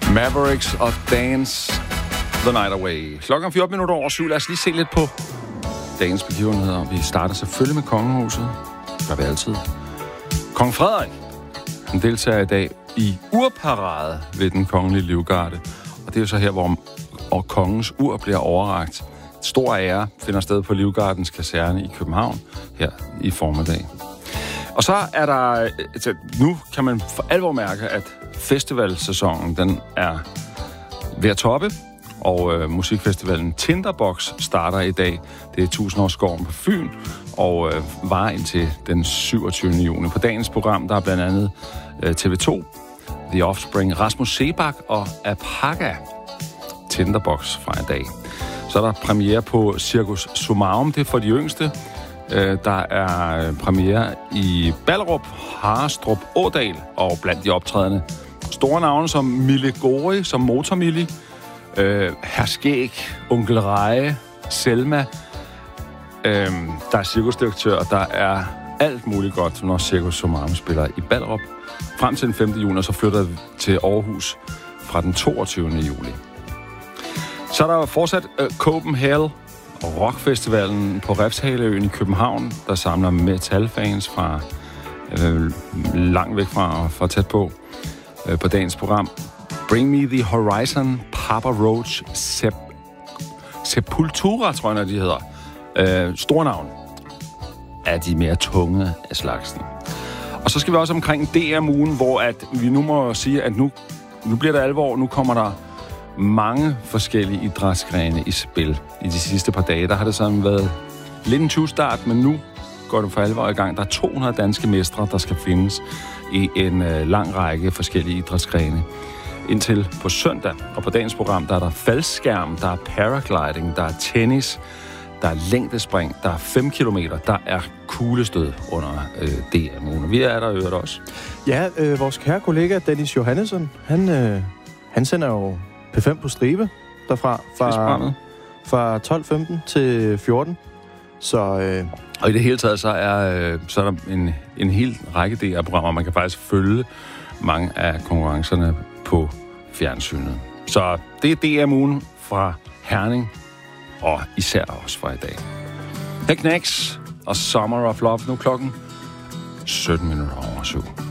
Mavericks og Dance the Night Away. Klokken 14 minutter over 7. Lad os lige se lidt på dagens begivenheder. Vi starter selvfølgelig med kongehuset. Det gør vi altid. Kong Frederik, han deltager i dag i urparade ved den kongelige livgarde. Og det er jo så her, hvor kongens ur bliver overrakt. Stor ære finder sted på Livgardens kaserne i København her i formiddag. Og så er der... Nu kan man for alvor mærke, at festivalsæsonen den er ved at toppe. Og musikfestivalen Tinderbox starter i dag. Det er 1000-årsskoven på Fyn. Og varer indtil den 27. juni. På dagens program, der er blandt andet TV2, The Offspring, Rasmus Seebach og Apaka. Tinderbox fra i dag. Så er der premiere på Cirkus Summarum, det er for de yngste. Der er premiere i Ballerup, Harrestrup, Ådal og blandt de optrædende store navne som Mille Gori, som Motormilli, Herr Skæg, Onkel Reje, Selma. Der er cirkusdirektør, der er alt muligt godt, når Cirkus Summarum spiller i Ballerup. Frem til den 5. juni, og så flytter vi til Aarhus fra den 22. juli. Så er der fortsat Copenhagen Rockfestivalen på Refshaleøen i København, der samler metalfans fra langt væk fra tæt på dagens program. Bring Me The Horizon, Papa Roach, Sepultura, tror jeg, de hedder. Store navn er de mere tunge af slagsen. Og så skal vi også omkring DM-ugen, hvor at vi nu må sige, at nu bliver der alvor. Nu kommer der mange forskellige idrætsgrene i spil. I de sidste par dage, der har det sådan været lidt en 20-start, men nu går det for alvor i gang. Der er 200 danske mestre, der skal findes i en lang række forskellige idrætsgrene. Indtil på søndag, og på dagens program, der er der faldskærm, der er paragliding, der er tennis, der er længdespring, der er 5 kilometer, der er kuglestød under DM-ugen. Vi er der øvrigt også. Ja, vores kære kollega Dennis Johannesson, han sender jo P5 på stribe derfra fra 12.15 til 14. Så, og i det hele taget, så er der en hel række af programmer. Man kan faktisk følge mange af konkurrencerne på fjernsynet. Så det er DM-ugen fra Herning, og især også fra i dag. Her Knacks og Summer of Love, nu klokken 17 minutter over 7.